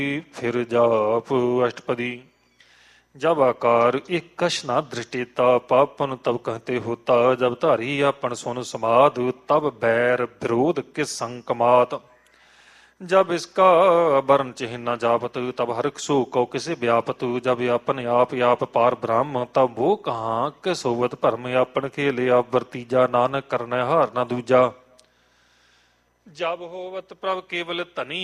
फिर जाप अष्टपदी। जब आकार एक कश ना दृष्टिता पापन तब कहते होता। जब धारी आपन सुन समाध तब बैर विरोध किस संकमात। जब इसका वर्ण चिन्ह न जापत तब हर सो कौ किसे व्यापत। जब आपन आप पार ब्रह्म तब वो कहाँ के सोवत भरम। आपन खेले आप वर्तीजा नानक करना हार न दूजा। जब होवत प्रभ केवल धनी